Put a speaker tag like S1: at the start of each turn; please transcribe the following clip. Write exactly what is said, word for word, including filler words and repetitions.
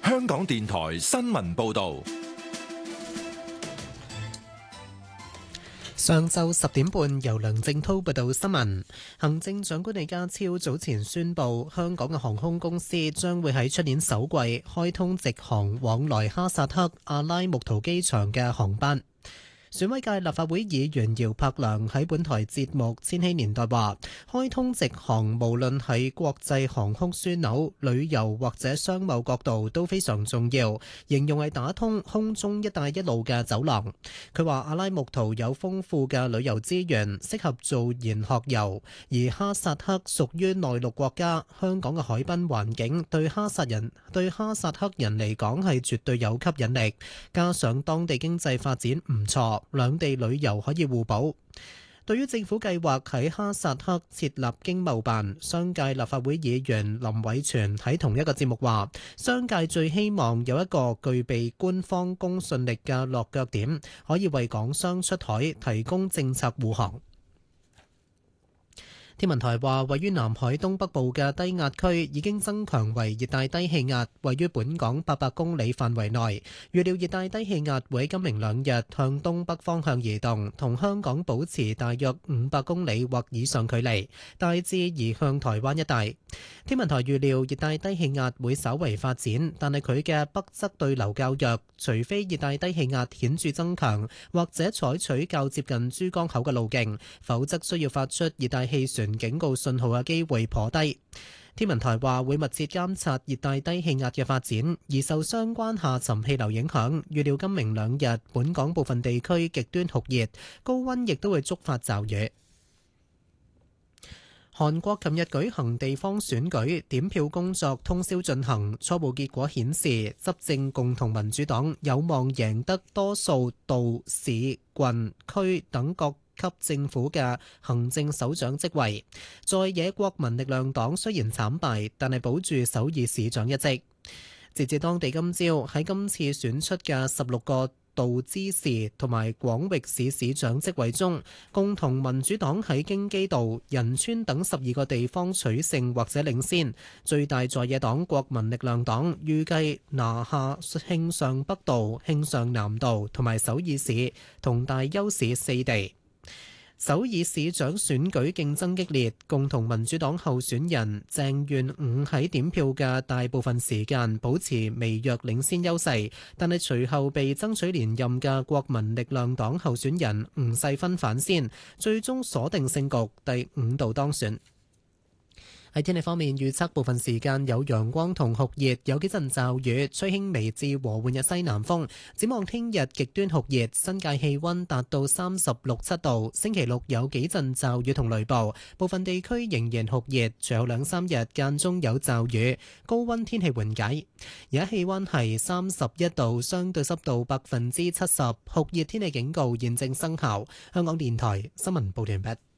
S1: 香港電台新聞報道。
S2: 上晝十點半，由梁正滔報道新聞。行政長官李家超早前宣布，香港嘅航空公司將會喺出年首季開通直航往來哈薩克阿拉木圖機場嘅航班。選委界立法會議員姚柏良喺本台節目《千禧年代》話，開通直航無論喺國際航空樞紐、旅遊或者商貿角度都非常重要，形容係打通空中一帶一路嘅走廊。佢話阿拉木圖有豐富嘅旅遊資源，適合做研學遊，而哈薩克屬於內陸國家，香港嘅海濱環境對哈薩人對哈薩克人嚟講係絕對有吸引力，加上當地經濟發展唔錯，兩地旅遊可以互補。對於政府計劃喺哈薩克設立經貿辦，商界立法會議員林偉全喺同一個節目話，商界最希望有一個具備官方公信力嘅落腳點，可以為港商出海提供政策護航。天文台話，位於南海東北部嘅低壓區已經增強為熱帶低氣壓，位於本港八百公里範圍內。預料熱帶低氣壓會喺今明兩日向東北方向移動，同香港保持大約五百公里或以上距離，大致移向台灣一帶。天文台預料熱帶低氣壓會稍為發展，但係佢嘅北側對流較弱，除非熱帶低氣壓顯著增強，或者採取較接近珠江口嘅路徑，否則需要發出熱帶氣旋警告信號嘅機會頗低。天文台話會密切監察熱帶低氣壓嘅發展，而受相關下沉氣流影響，預料今明兩日本港部分地區極端酷熱，高溫亦都會觸發驟雨。韓國琴日舉行地方選舉，點票工作通宵進行，初步結果顯示，執政共同民主黨有望贏得多數道、市、郡、區等各級政府嘅行政首長職位。在野國民力量黨雖然慘敗，但係保住首爾市長一職。截至當地今朝喺今次選出嘅十六個道知事同埋廣域市市長職位中，共同民主黨喺京畿道、仁川等十二個地方取勝或者領先。最大在野黨國民力量黨預計拿下慶尚北道、慶尚南道同埋首爾市同大邱市四地。首爾市長選舉競爭激烈，共同民主黨候選人鄭元午喺點票嘅大部分時間保持微弱領先優勢，但係隨後被爭取連任嘅國民力量黨候選人吳世勳反先，最終鎖定勝局，第五度當選。喺天氣方面，預測部分時間有陽光同酷熱，有幾陣驟雨，吹輕微至和緩嘅西南風。展望聽日極端酷熱，新界氣溫達到三十六七度。星期六有幾陣驟雨同雷暴，部分地區仍然酷熱，隨後兩三日間中有驟雨，高溫天氣緩解。而家氣溫係三十一度，相對濕度百分之七十，酷熱天氣警告現正生效。香港電台新聞報道完畢。